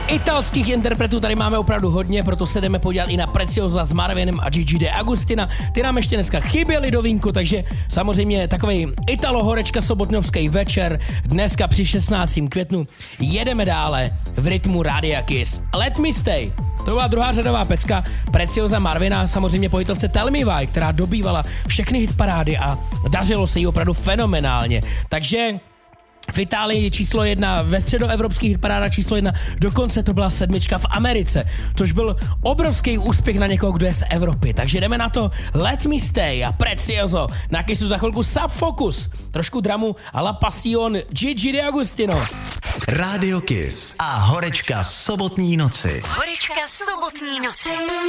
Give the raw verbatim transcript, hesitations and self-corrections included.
Italských interpretů tady máme opravdu hodně, proto se jdeme podívat i na Preciosa s Marvinem a Gigi De Agustina. Ty nám ještě dneska chyběly do vínku, takže samozřejmě takovej Italo-horečka sobotňovský večer. Dneska při šestnáctého květnu jedeme dále v rytmu Rádia Kiss. Let Me Stay. To byla druhá řadová pecka Preciosa Marvina, samozřejmě po hitovce Tell Me Why, která dobývala všechny hitparády a dařilo se jí opravdu fenomenálně. Takže v Itálii číslo jedna, ve středoevropských hitparádách číslo jedna, dokonce to byla sedmička v Americe, což byl obrovský úspěch na někoho, kdo je z Evropy. Takže jdeme na to Let Me Stay a Precioso. Na Kissu za chvilku Subfocus, trošku dramu a La Passion Gigi De Agustino. Rádio Kiss a horečka sobotní noci. Horečka sobotní noci.